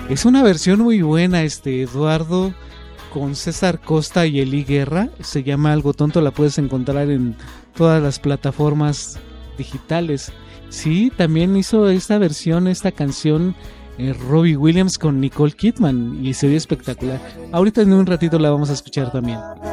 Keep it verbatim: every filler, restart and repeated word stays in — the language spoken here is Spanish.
Es una versión muy buena, este Eduardo, con César Costa y Eli Guerra. Se llama Algo Tonto, la puedes encontrar en todas las plataformas digitales. Sí, también hizo esta versión, esta canción eh, Robbie Williams con Nicole Kidman y se vio espectacular. Ahorita en un ratito la vamos a escuchar también.